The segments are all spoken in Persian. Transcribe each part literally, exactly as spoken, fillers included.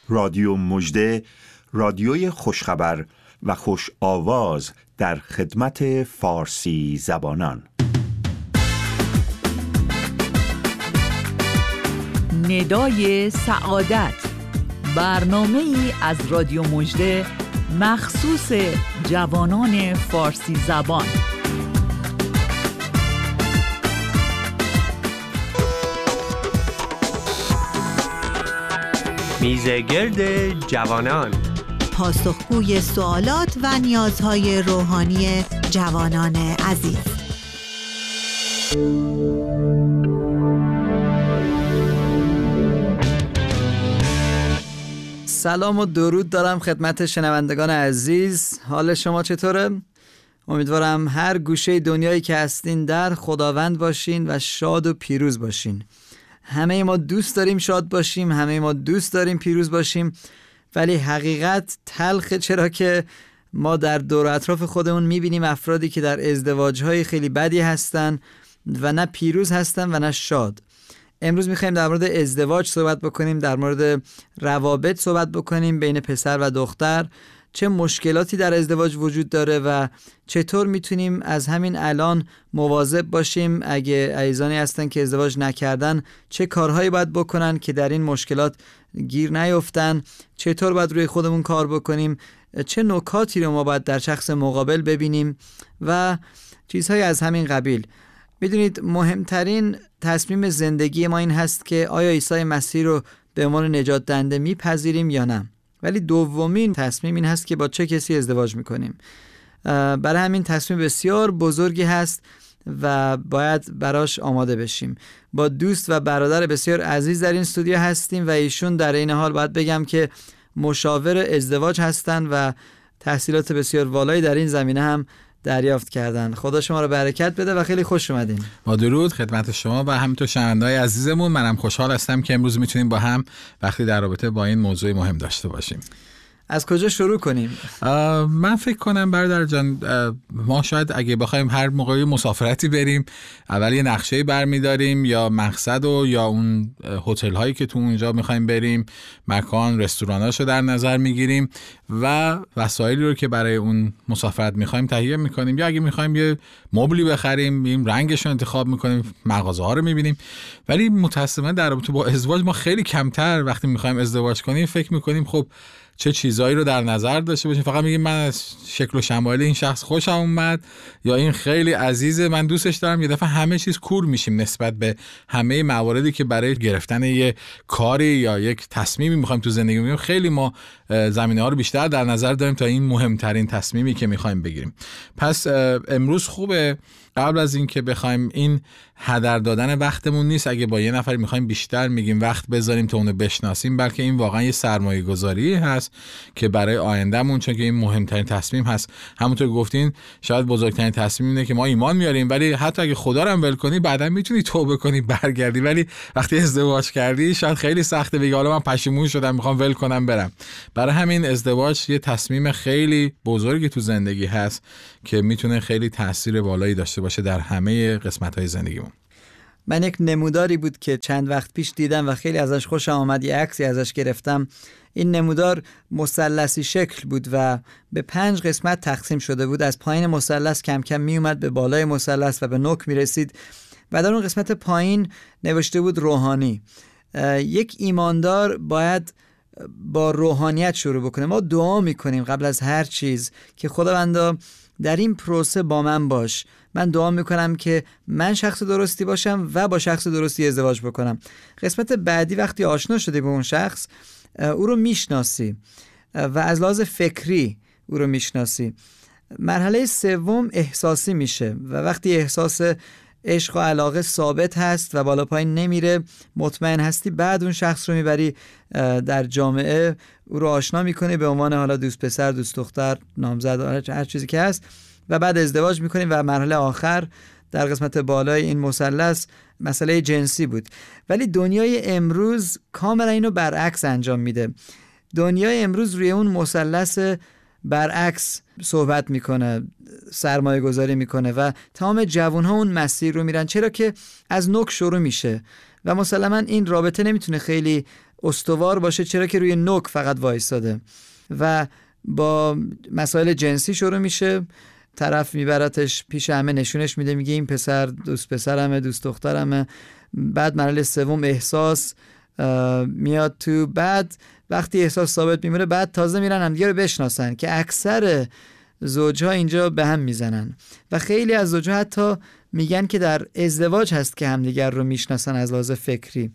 رادیو مژده، رادیوی خوشخبر و خوش آواز در خدمت فارسی زبانان. ندای سعادت، برنامه‌ای از رادیو مژده مخصوص جوانان فارسی زبان. میزگرد جوانان، پاسخگوی سوالات و نیازهای روحانی جوانان عزیز. سلام و درود دارم خدمت شنوندگان عزیز. حال شما چطوره؟ امیدوارم هر گوشه دنیایی که هستین در خداوند باشین و شاد و پیروز باشین. همه ما دوست داریم شاد باشیم، همه ما دوست داریم پیروز باشیم، ولی حقیقت تلخه، چرا که ما در دور و اطراف خودمون میبینیم افرادی که در ازدواجهای خیلی بدی هستن و نه پیروز هستن و نه شاد. امروز میخوایم در مورد ازدواج صحبت بکنیم، در مورد روابط صحبت بکنیم بین پسر و دختر، چه مشکلاتی در ازدواج وجود داره و چطور میتونیم از همین الان مواظب باشیم اگه عزیزانی هستن که ازدواج نکردن چه کارهایی باید بکنن که در این مشکلات گیر نیفتن، چطور باید روی خودمون کار بکنیم، چه نکاتی رو ما باید در شخص مقابل ببینیم و چیزهای از همین قبیل. میدونید مهمترین تصمیم زندگی ما این هست که آیا عیسی مسیح رو به عنوان نجات دهنده میپذیریم یا نه. ولی دومین تصمیم این هست که با چه کسی ازدواج میکنیم. برای همین تصمیم بسیار بزرگی هست و باید براش آماده بشیم. با دوست و برادر بسیار عزیز در این استودیو هستیم و ایشون در این حال باید بگم که مشاور ازدواج هستن و تحصیلات بسیار والایی در این زمینه هم دریافت کردن. خدا شما رو برکت بده و خیلی خوش اومدین. با درود خدمت شما و همینطور شنونده‌های عزیزمون. منم خوشحال هستم که امروز میتونیم با هم وقتی در رابطه با این موضوع مهم داشته باشیم. از کجا شروع کنیم؟ من فکر کنم برادر جان ما شاید اگه بخوایم هر موقعی مسافرتی بریم اول یه نقشه‌ای برمی‌داریم یا مقصد و یا اون هتل هایی که تو اونجا می‌خوایم بریم، مکان، رستوراناشو در نظر می‌گیریم و وسایلی رو که برای اون مسافرت می‌خوایم تهیه می‌کنیم، یا اگه می‌خوایم یه مبلی بخریم می‌ریم رنگش رو انتخاب می‌کنیم، مغازه‌ها رو می‌بینیم. ولی متأسفانه در رابطه با ازدواج ما خیلی کمتر وقتی می‌خوایم ازدواج کنیم فکر می‌کنیم خب چه چیزایی رو در نظر داشته باشیم. فقط میگیم من از شکل و شمایل این شخص خوشم اومد یا این خیلی عزیزه من دوستش دارم. یه دفعه همه چیز کور میشیم نسبت به همه مواردی که برای گرفتن یه کاری یا یک تصمیمی میخوایم تو زندگی بگیریم. خیلی ما زمینه‌ها رو بیشتر در نظر داریم تا این مهمترین تصمیمی که میخوایم بگیریم. پس امروز خوبه قبل از این که بخوایم این هدر دادن وقتمون نیست اگه با یه نفر میخوایم بیشتر میگیم وقت بذاریم تا اونو بشناسیم، بلکه این واقعا یه سرمایه گذاری هست که برای آیندهمون، چون که این مهمترین تصمیم هست. همونطور گفتین شاید بزرگترین تصمیم اینه که ما ایمان میاریم، ولی حتی اگه خدا رو هم ول کنی بعداً میتونی توبه کنی برگردی، ولی وقتی ازدواج کردی شاید خیلی سخته بگی حالا من پشیمون شدم میخوام ول کنم برم. برای همین ازدواج یه تصمیم خیلی بزرگی تو زندگی هست که میتونه خیلی تاثیر والایی داشته باشه در همه قسمت‌های زندگیمون. من یک نموداری بود که چند وقت پیش دیدم و خیلی ازش خوشم آمد، یه عکسی ازش گرفتم. این نمودار مثلثی شکل بود و به پنج قسمت تقسیم شده بود. از پایین مثلث کم کم می اومد به بالای مثلث و به نوک می رسید و در اون قسمت پایین نوشته بود روحانی. یک ایماندار باید با روحانیت شروع بکنه. ما دعا میکنیم قبل از هر چیز که خداوندا در این پروسه با من باش. من دعا میکنم که من شخص درستی باشم و با شخص درستی ازدواج بکنم. قسمت بعدی وقتی آشنا شدی به اون شخص، او رو میشناسی و از لحاظ فکری او رو میشناسی. مرحله سوم احساسی میشه و وقتی احساس عشق و علاقه ثابت هست و بالا پایین نمیره، مطمئن هستی، بعد اون شخص رو میبری در جامعه، او رو آشنا میکنی به عنوان حالا دوست پسر، دوست دختر، نامزد، هر چیزی که هست و بعد ازدواج میکنی و مرحله آخر در قسمت بالای این مثلث مسئله جنسی بود. ولی دنیای امروز کاملا اینو برعکس انجام میده. دنیای امروز روی اون مثلث برعکس صحبت میکنه، سرمایه گذاری میکنه و تمام جوان ها اون مسیر رو میرن، چرا که از نوک شروع میشه و مسلما این رابطه نمیتونه خیلی استوار باشه، چرا که روی نوک فقط وایساده. و با مسائل جنسی شروع میشه، طرف میبرتش پیش همه، نشونش میده، میگه این پسر دوست پسرمه، دوست دخترمه. بعد مرحله سوم احساس میاد تو. بعد وقتی احساس ثابت میمونه، بعد تازه میرن همدیگه رو بشناسن که اکثر زوجها اینجا به هم میزنن و خیلی از زوجها حتی میگن که در ازدواج هست که همدیگر رو میشناسن از لحاظ فکری.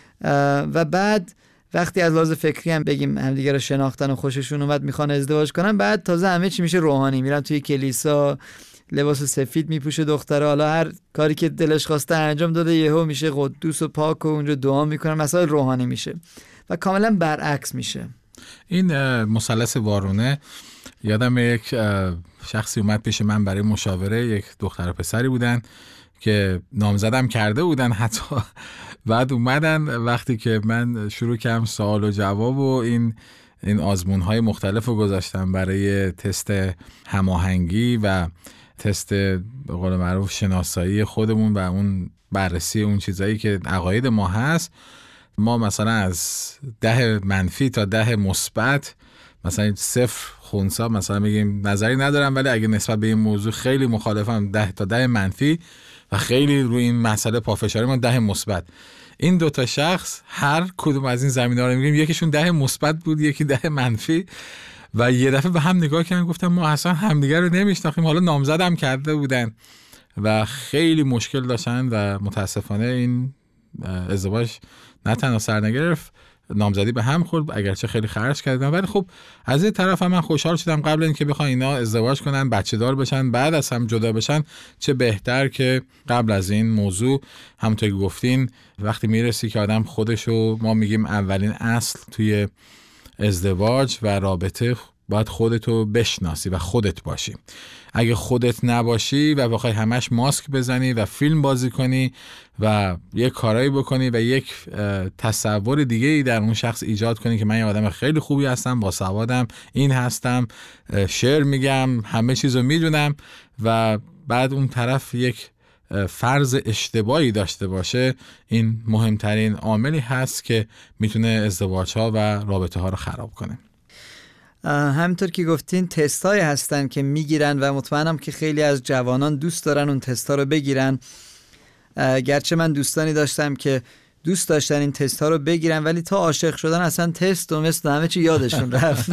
و بعد وقتی از لحاظ فکری هم بگیم همدیگه رو شناختن و خوششون اومد میخوان ازدواج کنن، بعد تازه همه چی میشه روحانی. میرن توی کلیسا، لباس سفید میپوشه دختره، حالا هر کاری که دلش خواسته انجام داده، یهو میشه قدوس و پاک و اونجا دعا میکنن، مسائل روحانی میشه و کاملا برعکس میشه. این مثلث وارونه، یادم یک شخصی اومد پیش من برای مشاوره، یک دختر و پسری بودن که نامزدم کرده بودن حتی. بعد اومدن وقتی که من شروع کردم سوال و جواب و این این آزمون‌های مختلف رو گذاشتم برای تست هماهنگی و تست به قول معروف شناسایی خودمون و اون بررسی اون چیزایی که عقاید ما هست. ما مثلا از ده منفی تا ده مثبت، مثلا صفر خنثی، مثلا میگیم نظری ندارم ولی اگه نسبت به این موضوع خیلی مخالفم، ده تا ده منفی و خیلی روی این مسئله پافشاری ما ده مثبت. این دوتا شخص هر کدوم از این زمینه‌ها رو میگیم، یکیشون ده مثبت بود، یکی ده منفی. و یه دفعه به هم نگاه کردن، گفتم ما اصلا همدیگه رو نمیشناختیم، حالا نامزدم کرده بودن و خیلی مشکل داشتن و متاسفانه این ازدواج نه تنها سر نگرفت، نامزدی به هم خورد، اگرچه خیلی خرج کردن. ولی خب از این طرف هم من خوشحال شدم قبل اینکه بخوان اینا ازدواج کنن، بچه دار بشن، بعد از هم جدا بشن، چه بهتر که قبل از این موضوع. همونطور که گفتین وقتی میرسی که آدم خودشو، ما میگیم اولین اصل توی ازدواج و رابطه باید خودتو بشناسی و خودت باشی. اگه خودت نباشی و بخوای همش ماسک بزنی و فیلم بازی کنی و یک کارایی بکنی و یک تصور دیگه ای در اون شخص ایجاد کنی که من یه آدم خیلی خوبی هستم، با سوادم، این هستم، شعر میگم، همه چیزو میدونم، و بعد اون طرف یک فرض اشتباهی داشته باشه، این مهمترین عاملی هست که میتونه ازدواج‌ها و رابطه‌ها رو خراب کنه. همینطور که گفتین تستایی هستن که میگیرن و مطمئنم که خیلی از جوانان دوست دارن اون تستا رو بگیرن. گرچه من دوستانی داشتم که دوست داشتن این تستا رو بگیرن ولی تا عاشق شدن اصلا تست و مثل همه چی یادشون رفت.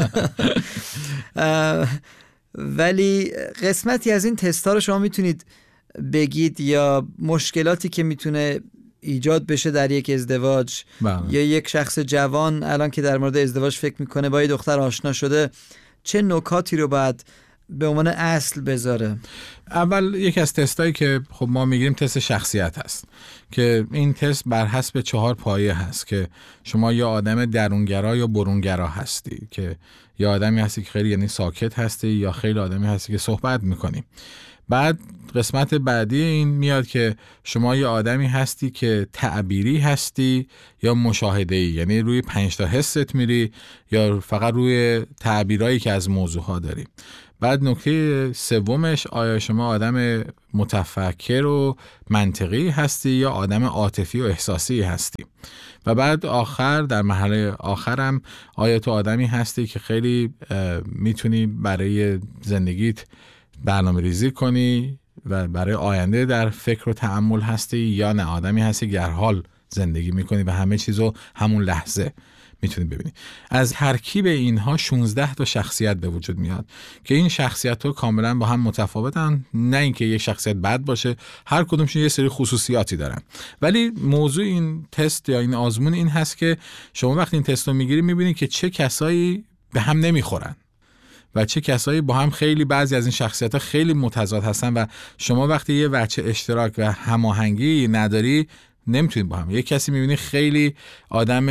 ولی قسمتی از این تستا رو شما میتونید بگید یا مشکلاتی که میتونه ایجاد بشه در یک ازدواج بله. یا یک شخص جوان الان که در مورد ازدواج فکر میکنه، با یه دختر آشنا شده، چه نکاتی رو باید به عنوان اصل بذاره؟ اول یکی از تستایی که خب ما میگیم تست شخصیت هست که این تست بر حسب چهار پایه هست که شما یا آدم درونگرا یا برونگرا هستی، که یا آدمی هستی که خیلی یعنی ساکت هستی یا خیلی آدمی هستی که صحبت میکنی. بعد قسمت بعدی این میاد که شما یه آدمی هستی که تعبیری هستی یا مشاهده‌ای، یعنی روی پنج تا حست میری یا فقط روی تعبیرایی که از موضوعها داری. بعد نکته سومش، آیا شما آدم متفکر و منطقی هستی یا آدم عاطفی و احساسی هستی. و بعد آخر، در مرحله آخرم، آیا تو آدمی هستی که خیلی میتونی برای زندگیت برنامه ریزی کنی و برای آینده در فکر و تأمل هستی، یا نه آدمی هستی که در حال زندگی میکنی و همه چیزو همون لحظه میتونی ببینی. از ترکیب اینها شانزده تا شخصیت به وجود میاد که این شخصیت ها کاملا با هم متفاوتن، نه اینکه یک شخصیت بد باشه، هر کدومشون یه سری خصوصیاتی دارن. ولی موضوع این تست یا این آزمون این هست که شما وقتی این تست رو میگیری میبینی که چه کسایی به هم نمیخورن و چه کسایی با هم خیلی، بعضی از این شخصیت‌ها خیلی متضاد هستن و شما وقتی یه وجه اشتراک و هماهنگی نداری نمیتونید با هم. یه کسی میبینی خیلی آدم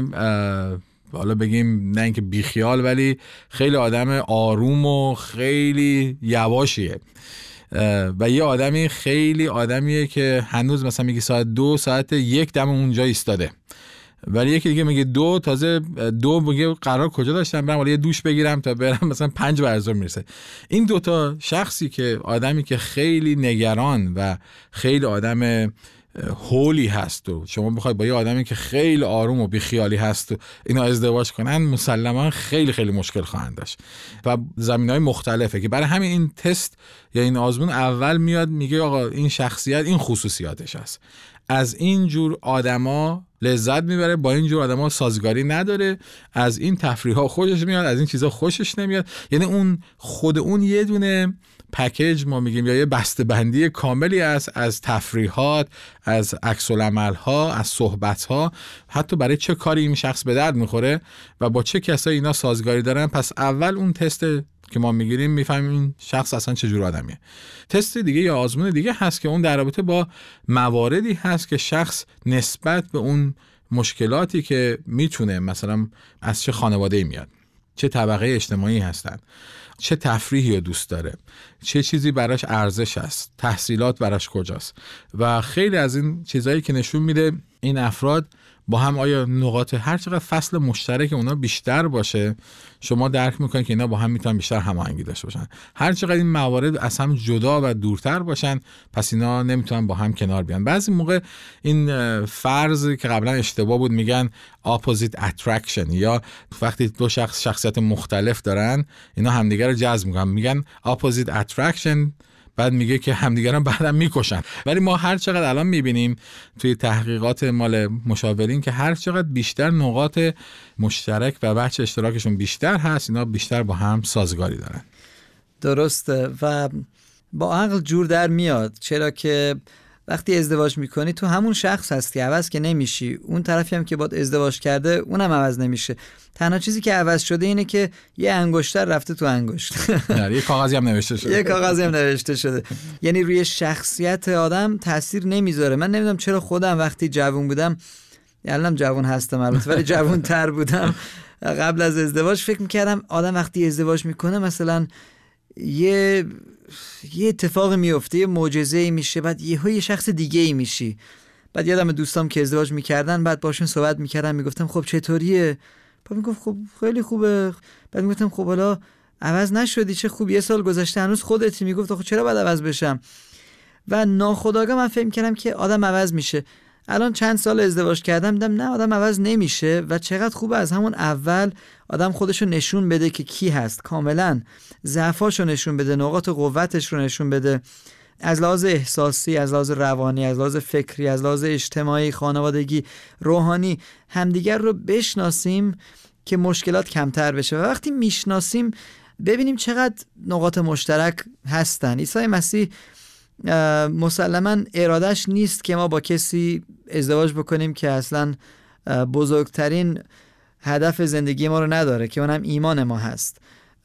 حالا بگیم نه اینکه بیخیال ولی خیلی آدم آروم و خیلی یواشیه، و یه آدمی خیلی آدمیه که هنوز مثلا میگه ساعت دو ساعت یک دم اونجا ایستاده، ولی یکی دیگه میگه دو تازه دو میگه قرار کجا داشتم برم ولی یه دوش بگیرم تا برم مثلا پنج برزور میرسه. این دوتا شخصی که آدمی که خیلی نگران و خیلی آدم هولی هست و شما بخوای با یه آدمی که خیلی آروم و بیخیالی هست و اینا ازدواج کنن، مسلما خیلی خیلی مشکل خواهند داشت و زمینهای مختلفه که برای همین این تست یا این آزمون اول میاد میگه آقا این شخصیت این خصوصیاتش هست، از این جور آدما لذت میبره، با این جور آدما سازگاری نداره، از این تفریح‌ها خوشش میاد، از این چیزا خوشش نمیاد. یعنی اون خود اون یه دونه پکیج ما میگیم یا یه بسته‌بندی کاملی است از تفریحات، از عکس‌العمل‌ها، از صحبت‌ها، حتی برای چه کاری این شخص به درد میخوره و با چه کسایی اینا سازگاری دارن. پس اول اون تست که ما میگیریم میفهمیم این شخص اصلا چه جور آدمیه. تست دیگه یا آزمون دیگه هست که اون در رابطه با مواردی هست که شخص نسبت به اون مشکلاتی که میتونه مثلا از چه خانواده‌ای میاد، چه طبقه اجتماعی هستن، چه تفریحی رو دوست داره، چه چیزی براش ارزش است، تحصیلات براش کجاست و خیلی از این چیزایی که نشون میده این افراد با هم آیا نقاط هر چقدر فصل مشترک اونا بیشتر باشه، شما درک میکنید که اینا با هم میتونن بیشتر هماهنگی داشته باشن. هر چقدر این موارد از هم جدا و دورتر باشن، پس اینا نمیتونن با هم کنار بیان. بعضی موقع این فرضی که قبلا اشتباه بود میگن opposite attraction، یا وقتی دو شخص شخصیت مختلف دارن اینا همدیگه رو جذب میکنن، میگن opposite attraction، بعد میگه که همدیگران بعدم میکشن. ولی ما هر چقدر الان میبینیم توی تحقیقات مال مشاورین که هر چقدر بیشتر نقاط مشترک و بچه اشتراکشون بیشتر هست، اینا بیشتر با هم سازگاری دارن. درسته و با عقل جور در میاد، چرا که وقتی ازدواج میکنی تو همون شخص هستی، عوض که نمیشی. اون طرفی هم که باید ازدواج کرده اونم عوض نمیشه. تنها چیزی که عوض شده اینه که یه انگشتر رفته تو انگشت. یه کاغذی هم نوشته شده. یه کاغذی هم نوشته شده. یعنی روی شخصیت آدم تاثیر نمیذاره. من نمیدونم چرا خودم وقتی جوان بودم، الانم جوان هستم البته ولی جوان تر بودم، قبل از ازدواج فکر میکردم آدم وقتی ازدواج میکنه مثلا یه یه اتفاق میفته، یه معجزه‌ای میشه، بعد یهو یه شخص دیگه‌ای میشی. بعد یادم دوستام که ازدواج میکردن بعد باشون صحبت میکردم، میگفتم خب چطوریه؟ بعد میگفت خب خیلی خوبه. بعد میگفتم خب حالا عوض نشدی، چه خوب، یه سال گذشته هنوز خودتی. میگفت خب چرا باید عوض بشم؟ و ناخودآگاه من فکر کردم که آدم عوض میشه. الان چند سال ازدواج کردم دیدم نه، آدم عوض نمیشه و چقدر خوبه از همون اول آدم خودشو نشون بده که کی هست، کاملا ضعفاشو نشون بده، نقاط قوتش رو نشون بده، از لحاظ احساسی، از لحاظ روانی، از لحاظ فکری، از لحاظ اجتماعی، خانوادگی، روحانی همدیگر رو بشناسیم که مشکلات کمتر بشه. و وقتی میشناسیم ببینیم چقدر نقاط مشترک هستن. عیسی مسیح مسلماً ارادش نیست که ما با کسی ازدواج بکنیم که اصلاً بزرگترین هدف زندگی ما رو نداره، که اونم ایمان ما هست.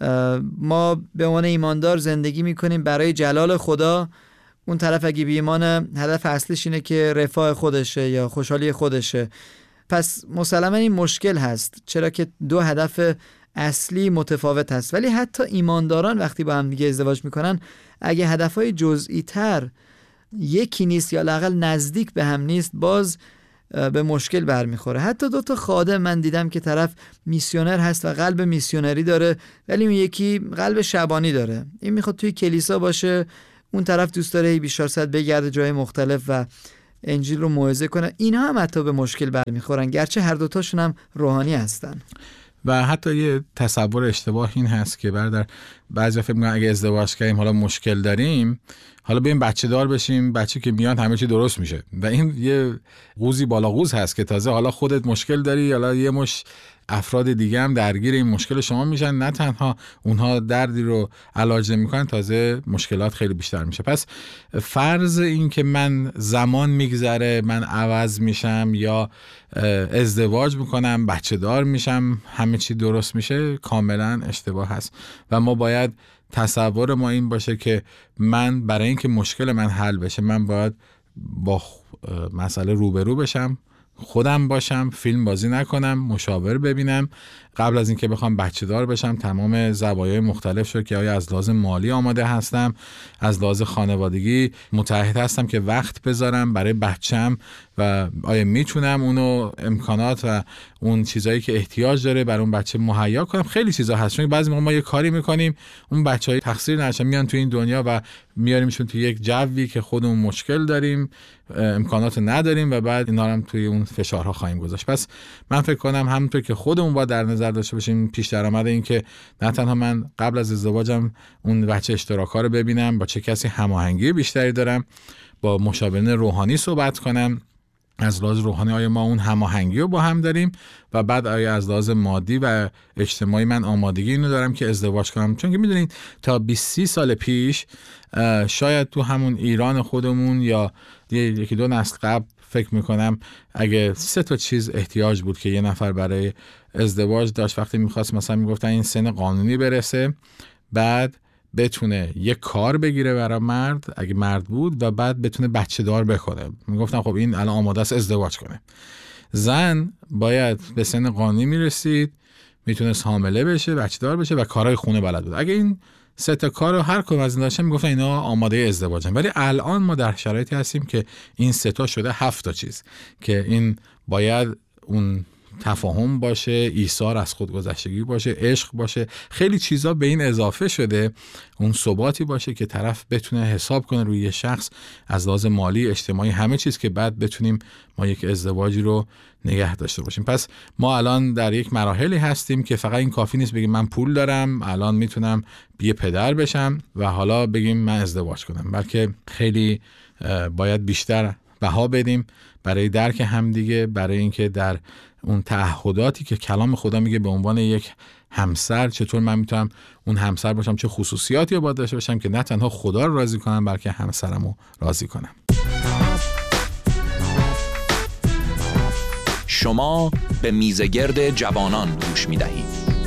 ما به عنوان ایماندار زندگی میکنیم برای جلال خدا. اون طرف اگه بی ایمانه هدف اصلیش اینه که رفاه خودشه یا خوشحالی خودشه. پس مسلماً این مشکل هست، چرا که دو هدف اصلی متفاوت هست. ولی حتی ایمانداران وقتی با هم دیگه ازدواج میکنن، اگه هدفهای جزئی تر یکی نیست یا لااقل نزدیک به هم نیست، باز به مشکل برمیخوره. حتی دو تا خادم من دیدم که طرف میسیونر هست و قلب میسیونری داره، ولی اون یکی قلب شبانی داره. این میخواد توی کلیسا باشه، اون طرف دوست داره بیشتر صد بگرده جای مختلف و انجیل رو موعظه کنه. اینها هم حتی به مشکل برمیخورن، گرچه هر دوتاشون هم روحانی هستن. و حتی یه تصور اشتباه این هست که برادر بعضی فکر می‌کنن اگه ازدواج کردیم حالا مشکل داریم، حالا بریم بچه دار بشیم، بچه که میاد همه چی درست میشه. و این یه قوزی بالا قوز هست که تازه حالا خودت مشکل داری، حالا یه مش افراد دیگه هم درگیر این مشکل شما میشن، نه تنها اونها دردی رو علاج نمیکنن، تازه مشکلات خیلی بیشتر میشه. پس فرض این که من زمان میگذره، من عوض میشم یا ازدواج میکنم، بچه دار میشم، همه چی درست میشه، کاملا اشتباه هست. و ما باید تصور ما این باشه که من برای اینکه مشکل من حل بشه، من باید با مسئله روبرو بشم، خودم باشم، فیلم بازی نکنم، مشاور ببینم قبل از اینکه بخوام بچه دار بشم تمام زوایای مختلف شد که آیا از لحاظ مالی آماده هستم، از لحاظ خانوادگی متعهد هستم که وقت بذارم برای بچم و آیا میتونم اونو امکانات و اون چیزایی که احتیاج داره برای اون بچه مهیا کنم. خیلی چیزا هست، چون بعضی موقع ما یه کاری میکنیم اون بچهای تقصیر نشن میان تو این دنیا و میاریمشون تو یک جوی که خودمون مشکل داریم، امکانات نداریم و بعد اینا هم توی اون فشارها خواهیم گذاشت. پس من فکر کنم همونطور که خودمون با در نظر داشته باشیم پیش درآمد این که نه تنها من قبل از ازدواجم اون بچه اشتراکا رو ببینم، با چه کسی هماهنگی بیشتری دارم، با مشاورین روحانی صحبت کنم، از لحاظ روحانی آیا ما اون هماهنگی رو با هم داریم و بعد آیا از لحاظ مادی و اجتماعی من آمادگی اینو دارم که ازدواج کنم. چون که میدونید تا بیست سی سال پیش شاید تو همون ایران خودمون یا یکی دو نسل قبل فکر میکنم اگه سه تا چیز احتیاج بود که یه نفر برای ازدواج داشت. وقتی میخواست مثلا میگفتن این سن قانونی برسه، بعد بتونه یک کار بگیره برای مرد اگه مرد بود و بعد بتونه بچه دار بکنه. میگفتن خب این الان آماده است ازدواج کنه. زن باید به سن قانونی میرسید، میتونست حامله بشه، بچه دار بشه و کارهای خونه بلد بود. اگه این سه تا کارو هر کدوم از این داشتن میگفتن اینا آماده ازدواجن. ولی الان ما در شرایطی هستیم که این سه تا شده هفت تا چیز که این باید اون تفاهم باشه، ایثار از خودگذشتگی باشه، عشق باشه، خیلی چیزا به این اضافه شده، اون ثباتی باشه که طرف بتونه حساب کنه روی یه شخص از لحاظ مالی، اجتماعی، همه چیز که بعد بتونیم ما یک ازدواجی رو نگه داشته باشیم. پس ما الان در یک مراحلی هستیم که فقط این کافی نیست بگیم من پول دارم الان میتونم یه پدر بشم و حالا بگیم من ازدواج کنم، بلکه خیلی باید بیشتر بها بدیم برای درک همدیگه، برای اینکه در اون تعهداتی که کلام خدا میگه به عنوان یک همسر چطور من میتونم اون همسر باشم، چه خصوصیاتی رو باید داشته باشم که نه تنها خدا رو راضی کنم بلکه همسرمو راضی کنم. شما به میزگرد جوانان گوش میدهید.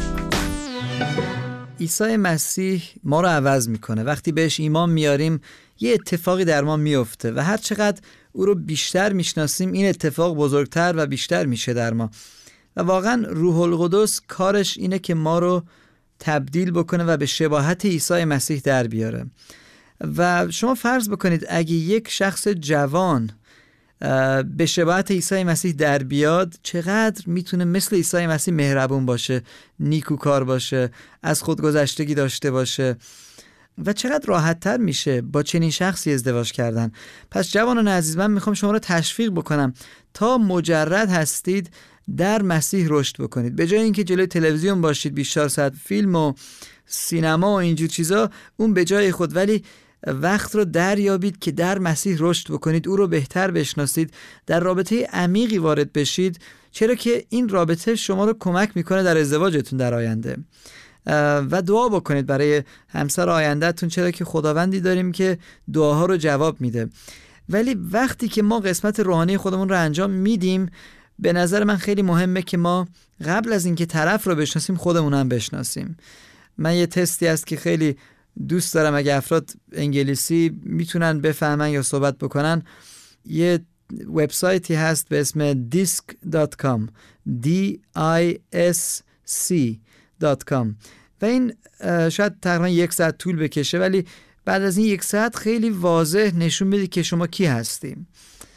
عیسی مسیح ما رو عوض میکنه. وقتی بهش ایمان میاریم یه اتفاقی در ما میفته و هر چقدر او رو بیشتر میشناسیم این اتفاق بزرگتر و بیشتر میشه در ما. و واقعا روح القدس کارش اینه که ما رو تبدیل بکنه و به شباهت عیسی مسیح در بیاره. و شما فرض بکنید اگه یک شخص جوان به شباهت عیسی مسیح در بیاد چقدر میتونه مثل عیسی مسیح مهربون باشه، نیکوکار باشه، از خودگذشتگی داشته باشه و چقدر راحت تر میشه با چنین شخصی ازدواج کردن. پس جوانان عزیز من میخوام شما رو تشویق بکنم تا مجرد هستید در مسیح رشد بکنید. به جای اینکه جلوی تلویزیون باشید بیشتر ساعت فیلم و سینما و اینجور چیزا، اون به جای خود، ولی وقت رو دریابید که در مسیح رشد بکنید، او رو بهتر بشناسید، در رابطه عمیقی وارد بشید، چرا که این رابطه شما رو کمک میکنه در ازدواجتون در آینده. و دعا بکنید برای همسر آیندهتون، چرا که خداوندی داریم که دعاها رو جواب میده. ولی وقتی که ما قسمت روحانی خودمون رو انجام میدیم، به نظر من خیلی مهمه که ما قبل از اینکه طرف رو بشناسیم خودمون هم بشناسیم. من یه تستی هست که خیلی دوست دارم اگه افراد انگلیسی میتونن بفهمن یا صحبت بکنن، یه وبسایتی هست به اسم دیسک دات کام دی آی اس سی دات کام و این شاید تقریبا یک ساعت طول بکشه، ولی بعد از این یک ساعت خیلی واضح نشون میده که شما کی هستیم.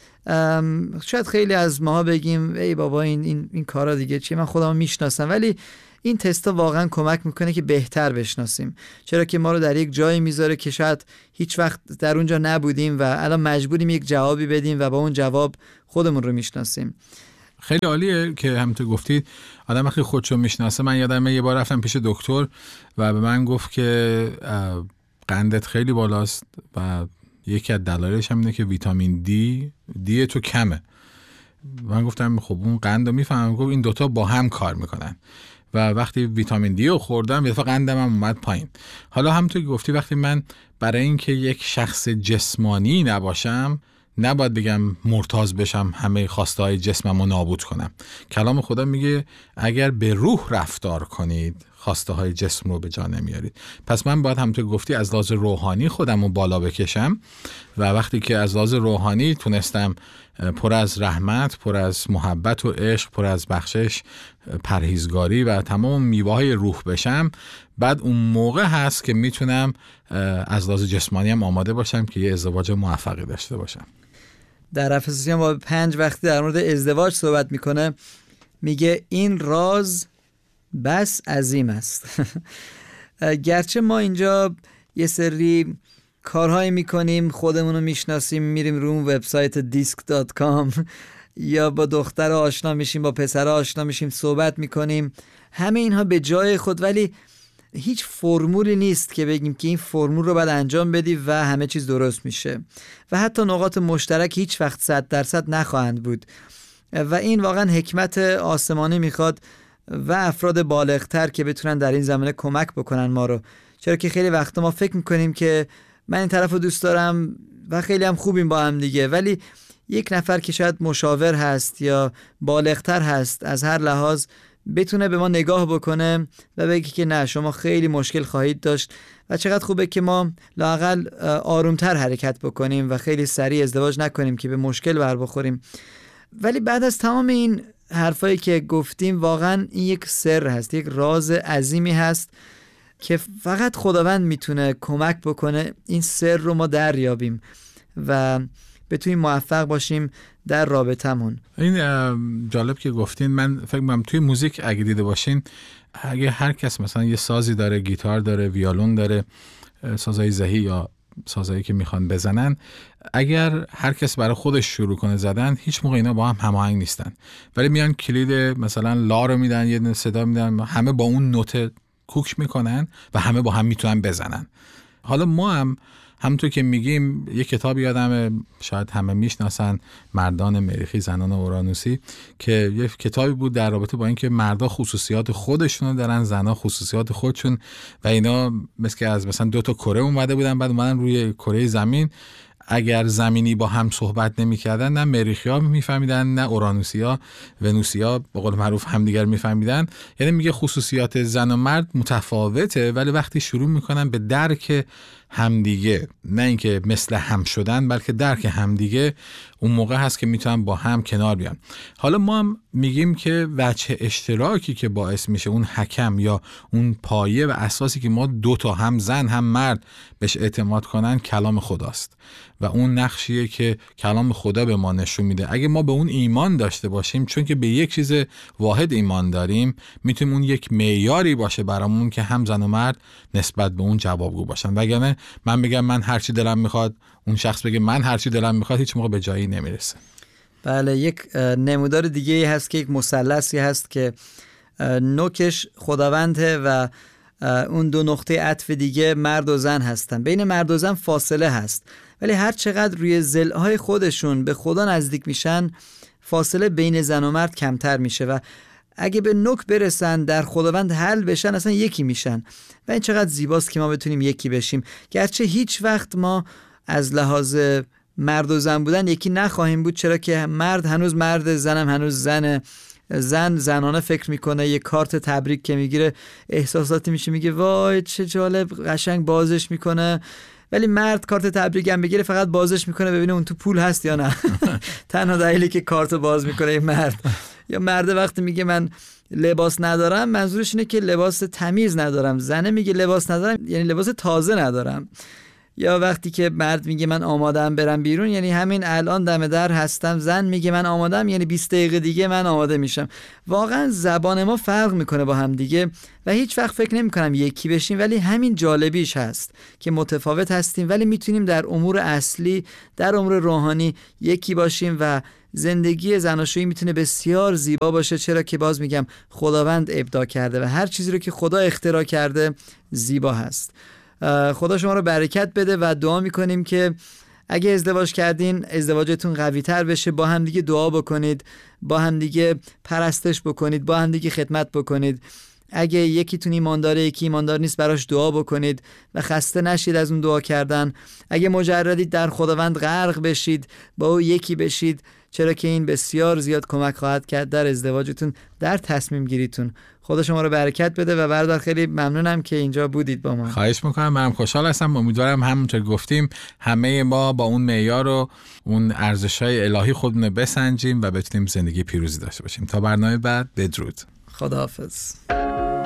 شاید خیلی از ماها بگیم ای بابا این این این کارا دیگه چیه، من خودم میشناسم، ولی این تستا واقعا کمک میکنه که بهتر بشناسیم، چرا که ما رو در یک جایی میذاره که شاید هیچ وقت در اونجا نبودیم و الان مجبوریم یک جوابی بدیم و با اون جواب خودمون رو میشناسیم. خیلی عالیه که همونطور گفتید آدم وقتی خودشو میشناسه. من یادم یه بار رفتم پیش دکتر و به من گفت که قندت خیلی بالاست و یکی از دلایلش هم اینه که ویتامین دی دی تو کمه. من گفتم خب اون قندو میفهمم. گفت این دوتا با هم کار میکنن و وقتی ویتامین دی رو خوردم یه دفعه قندم هم اومد پایین. حالا همونطور که گفتی وقتی من برای اینکه یک شخص جسمانی نباشم نباید بگم مرتاض بشم همه خواسته‌های جسمم رو نابود کنم. کلام خدا میگه اگر به روح رفتار کنید خواسته های جسم رو به جا نمیارید. پس من باید همونطور گفتی از لحاظ روحانی خودم رو بالا بکشم و وقتی که از لحاظ روحانی تونستم پر از رحمت، پر از محبت و عشق، پر از بخشش، پرهیزگاری و تمام میوه‌های روح بشم، بعد اون موقع هست که میتونم از لحاظ جسمانی هم آماده باشم که یه ازدواج موفقی داشته باشم. در افسوسیان با پنج وقتی در مورد ازدواج صحبت میکنه، میگه این راز بس عظیم است. گرچه ما اینجا یه سری کارهایی میکنیم، خودمون رو میشناسیم، میریم رو وبسایت دیسک دات کام یا با دختر آشنا میشیم، با پسر آشنا میشیم، صحبت میکنیم، همه اینها به جای خود، ولی هیچ فرمولی نیست که بگیم که این فرمول رو باید انجام بدی و همه چیز درست میشه و حتی نقاط مشترک هیچ وقت صد درصد نخواهند بود و این واقعا حکمت آسمانی میخواد و افراد بالغتر که بتونن در این زمینه کمک بکنن ما رو. چرا که خیلی وقتا ما فکر میکنیم که من این طرف رو دوست دارم و خیلی هم خوبیم با هم دیگه، ولی یک نفر که شاید مشاور هست یا بالغتر هست از هر لحاظ بتونه به ما نگاه بکنه و بگه که نه، شما خیلی مشکل خواهید داشت و چقدر خوبه که ما لااقل آرومتر حرکت بکنیم و خیلی سریع ازدواج نکنیم که به مشکل بر بخوریم. ولی بعد از تمام این حرفایی که گفتیم، واقعا این یک سر هست، یک راز عظیمی هست که فقط خداوند میتونه کمک بکنه این سر رو ما دریابیم و بتونیم موفق باشیم در رابطمون. این جالب که گفتین، من فکر می‌کنم توی موزیک اگه دیده باشین، اگه هر کس مثلا یه سازی داره، گیتار داره، ویولون داره، سازهای زهی یا سازهایی که میخوان بزنن، اگر هر کس برای خودش شروع کنه زدن، هیچ موقع اینا با هم هماهنگ نیستن، ولی میان کلید مثلا لا رو میدن، یه صدا میدن، همه با اون نوت کوک میکنن و همه با هم میتونن بزنن. حالا ما هم همونطور که میگیم، یه کتابی یادمه، شاید همه میشناسن، مردان مریخی زنان اورانوسی، که یه کتابی بود در رابطه با اینکه مردا خصوصیات خودشونو دارن، زنا خصوصیات خودشون، و اینا مثل که از مثلا دو تا کره اومده بودن، بعد اومدن روی کره زمین. اگر زمینی با هم صحبت نمی‌کردن، نه مریخی‌ها می‌فهمیدن نه اورانوسی‌ها، ونوسی‌ها به قول معروف همدیگر می‌فهمیدن. یعنی میگه خصوصیات زن و مرد متفاوته، ولی وقتی شروع می‌کنن به درک همدیگه، نه اینکه مثل هم شدن، بلکه درک همدیگه، اون موقع هست که میتونن با هم کنار بیان. حالا ما هم میگیم که وجه اشتراکی که باعث میشه اون حکم یا اون پایه و اساسی که ما دو تا، هم زن هم مرد، بهش اعتماد کنن، کلام خداست و اون نقشیه که کلام خدا به ما نشون میده. اگه ما به اون ایمان داشته باشیم، چون که به یک چیز واحد ایمان داریم، میتونیم اون یک معیاری باشه برامون که هم زن و مرد نسبت به اون جوابگو باشن. وگرنه من بگم من هر چی دلم میخواد، اون شخص بگه من هر چی دلم میخواد، هیچ موقع به جایی نمیرسه. بله، یک نمودار دیگه هست که یک مثلثی هست که نوکش خداونده و اون دو نقطه عطف دیگه مرد و زن هستن. بین مرد و زن فاصله هست، ولی هر چقدر روی ضلع‌های خودشون به خدا نزدیک میشن، فاصله بین زن و مرد کمتر میشه و اگه به نوک برسن، در خداوند حل بشن، اصلا یکی میشن. و این چقدر زیباست که ما بتونیم یکی بشیم، گرچه هیچ وقت ما از لحاظ مرد و زن بودن یکی نخواهیم بود، چرا که مرد هنوز مرد، زنم هنوز زنه. زن زنانه فکر میکنه، یه کارت تبریک که میگیره احساساتی میشه، میگه وای چه جالب، قشنگ بازش میکنه. ولی مرد کارت تبریک هم بگیره فقط بازش میکنه ببینه اون تو پول هست یا نه. تنها دلیلی که کارت باز میکنه این مرد. یا مرد وقتی میگه من لباس ندارم، منظورش اینه که لباس تمیز ندارم. زنه میگه لباس ندارم یعنی لباس تازه ندارم. یا وقتی که مرد میگه من آمادم برم بیرون، یعنی همین الان دم در هستم. زن میگه من آمادم یعنی بیست دقیقه دیگه من آماده میشم. واقعا زبان ما فرق میکنه با هم دیگه و هیچ وقت فکر نمیکنم یکی بشیم، ولی همین جالبیش هست که متفاوت هستیم ولی میتونیم در امور اصلی، در امور روحانی یکی باشیم و زندگی زناشویی میتونه بسیار زیبا باشه، چرا که باز میگم خداوند ابداع کرده و هر چیزی رو که خدا اختراع کرده زیبا هست. خدا شما رو برکت بده و دعا میکنیم که اگه ازدواج کردین ازدواجتون قوی تر بشه. با هم دیگه دعا بکنید، با هم دیگه پرستش بکنید، با هم دیگه خدمت بکنید اگه یکیتون ایمانداره یکی ایماندار نیست براش دعا بکنید و خسته نشید از اون دعا کردن. اگه مجردید در خداوند غرق بشید، با او یکی بشید، چرا که این بسیار زیاد کمک خواهد کرد در ازدواجتون، در تصمیم گیریتون. خدا شما رو برکت بده و برادر خیلی ممنونم که اینجا بودید با ما. خواهش میکنم، منم خوشحال هستم. امیدوارم همونطور گفتیم همه ما با اون معیار و اون ارزش‌های الهی خودمون رو بسنجیم و بتونیم زندگی پیروزی داشته باشیم. تا برنامه بعد، بدرود. خداحافظ.